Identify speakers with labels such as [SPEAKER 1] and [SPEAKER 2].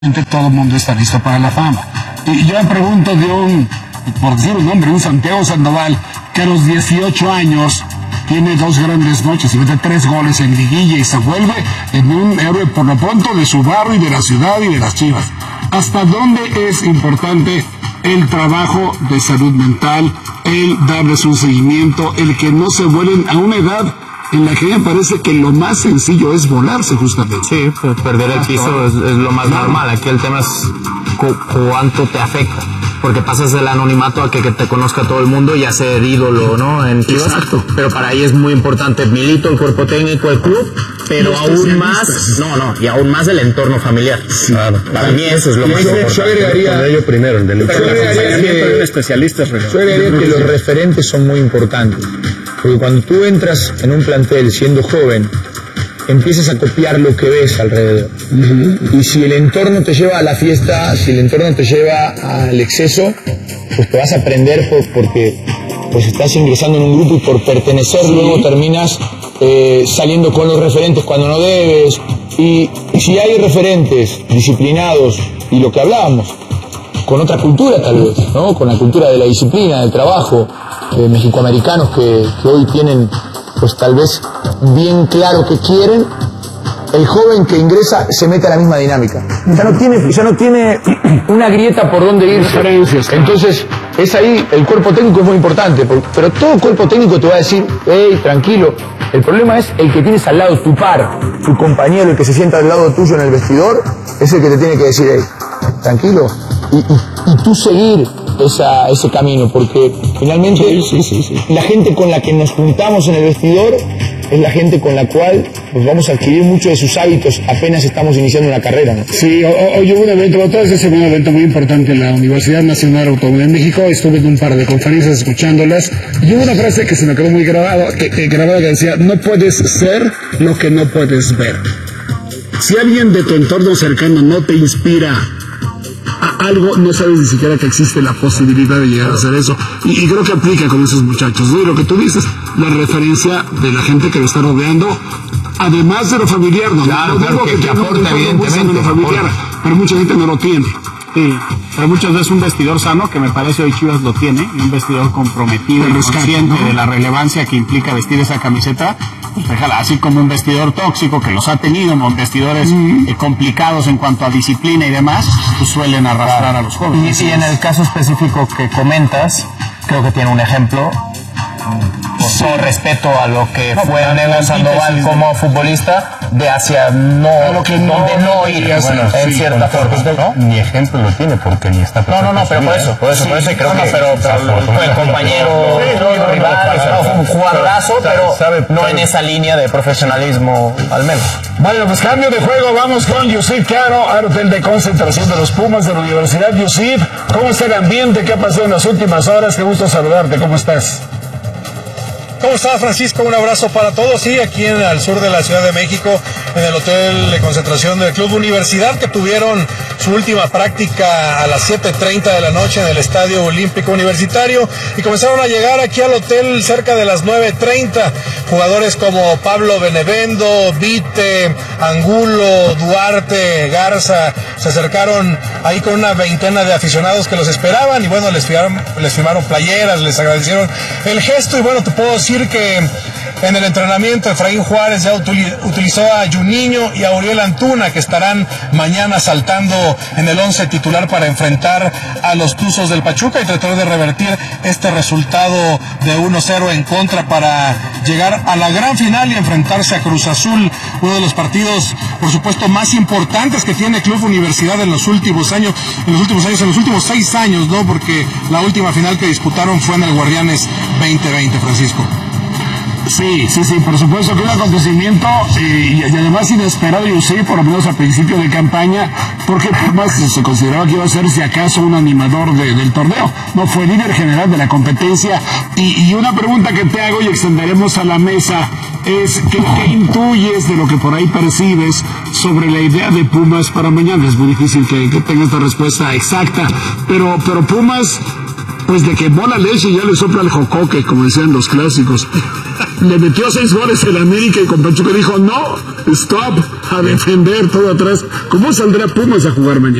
[SPEAKER 1] todo el mundo está listo para la fama. Y yo me pregunto de por decir un nombre, un Santiago Sandoval, que a los 18 años tiene 2 grandes noches y mete 3 goles en liguilla y se vuelve en un héroe por lo pronto de su barrio y de la ciudad y de las Chivas. ¿Hasta dónde es importante el trabajo de salud mental, el darles un seguimiento, el que no se vuelen a una edad en la que me parece que lo más sencillo es volarse justamente?
[SPEAKER 2] Sí, pues perder el piso es lo más normal. Aquí el tema es cuánto te afecta, porque pasas del anonimato a que te conozca todo el mundo y a ser ídolo, ¿no? En Chivas.
[SPEAKER 1] Exacto.
[SPEAKER 2] Pero para ahí es muy importante Milito, el cuerpo técnico, el club, pero aún más, y aún más el entorno familiar.
[SPEAKER 1] Sí.
[SPEAKER 2] Para mí eso es lo más importante.
[SPEAKER 3] Yo agregaría que los referentes son muy importantes, porque cuando tú entras en un plantel siendo joven, empiezas a copiar lo que ves alrededor. Y si el entorno te lleva a la fiesta, si el entorno te lleva al exceso, pues te vas a aprender porque pues estás ingresando en un grupo y por pertenecer luego terminas saliendo con los referentes cuando no debes. Y si hay referentes disciplinados, y lo que hablábamos, con otra cultura tal vez, ¿no? Con la cultura de la disciplina, del trabajo, mexicoamericanos que hoy tienen pues tal vez bien claro que quieren, el joven que ingresa se mete a la misma dinámica. Ya no tiene una grieta por donde ir. Entonces, es ahí, el cuerpo técnico es muy importante, pero todo cuerpo técnico te va a decir, hey, tranquilo. El problema es el que tienes al lado, tu par, tu compañero, el que se sienta al lado tuyo en el vestidor, es el que te tiene que decir, hey, tranquilo. Y tú seguir ese camino, porque finalmente la gente con la que nos juntamos en el vestidor es la gente con la cual pues, vamos a adquirir muchos de sus hábitos apenas estamos iniciando una carrera, ¿no?
[SPEAKER 1] Sí, hoy hubo un evento, otra vez un evento muy importante en la Universidad Nacional Autónoma de México. Estuve en un par de conferencias escuchándolas y hubo una frase que se me quedó muy grabada que decía: no puedes ser lo que no puedes ver. Si alguien de tu entorno cercano no te inspira a algo, no sabes ni siquiera que existe la posibilidad de llegar a hacer eso. Y creo que aplica con esos muchachos, ¿no? Y lo que tú dices, la referencia de la gente que lo está rodeando, además de lo familiar, ¿no?
[SPEAKER 2] Claro, que aporta evidentemente
[SPEAKER 1] lo familiar, pero mucha gente no lo tiene.
[SPEAKER 4] Sí, pero muchas veces un vestidor sano, que me parece hoy Chivas lo tiene, y un vestidor comprometido y consciente, ¿no?, de la relevancia que implica vestir esa camiseta, pues déjala, así como un vestidor tóxico que los ha tenido, ¿no?, vestidores complicados en cuanto a disciplina y demás, pues suelen arrastrar a los jóvenes.
[SPEAKER 2] Y en el caso específico que comentas, creo que tiene un ejemplo. Con todo respeto a lo que fue Nego Sandoval como futbolista, de hacia donde no ir, en cierta forma, ¿no?
[SPEAKER 5] Ni ejemplo lo tiene, porque ni está
[SPEAKER 2] pero por eso creo que fue el compañero rival, fue un jugadorazo, pero no en esa línea de profesionalismo, al menos.
[SPEAKER 6] Bueno, pues cambio de juego, vamos con Yusif Caro, al hotel de concentración de los Pumas de la Universidad. Yusif, ¿cómo está el ambiente? ¿Qué ha pasado en las últimas horas? Qué gusto saludarte, ¿cómo estás?
[SPEAKER 7] ¿Cómo estás, Francisco? Un abrazo para todos. Sí, aquí al sur de la Ciudad de México, en el hotel de concentración del Club Universidad, que tuvieron su última práctica a las 7:30 de la noche en el Estadio Olímpico Universitario, y comenzaron a llegar aquí al hotel cerca de las 9:30. Jugadores como Pablo Benevendo, Vite, Angulo, Duarte, Garza, se acercaron ahí con una veintena de aficionados que los esperaban, y bueno, les firmaron playeras, les agradecieron el gesto, y bueno, te puedo decir que en el entrenamiento Efraín Juárez ya utilizó a Juninho y a Uriel Antuna, que estarán mañana saltando en el 11 titular para enfrentar a los Tuzos del Pachuca y tratar de revertir este resultado de 1-0 en contra para llegar a la gran final y enfrentarse a Cruz Azul, uno de los partidos, por supuesto, más importantes que tiene Club Universidad en los últimos 6 años, ¿no? Porque la última final que disputaron fue en el Guardianes 2020, Francisco.
[SPEAKER 1] Sí, por supuesto que un acontecimiento y además inesperado, yo sé, por lo menos al principio de campaña, porque además se consideraba que iba a ser, si acaso, un animador del torneo. No, fue líder general de la competencia. Y una pregunta que te hago y extenderemos a la mesa es, ¿qué intuyes de lo que por ahí percibes sobre la idea de Pumas para mañana? Es muy difícil que tenga esta respuesta exacta, pero Pumas Pues de que bola leche ya le sopla el jocoque, como decían los clásicos. Le metió 6 goles el América y con Pachuca dijo, no, stop, a defender todo atrás. ¿Cómo saldrá Pumas a jugar mañana?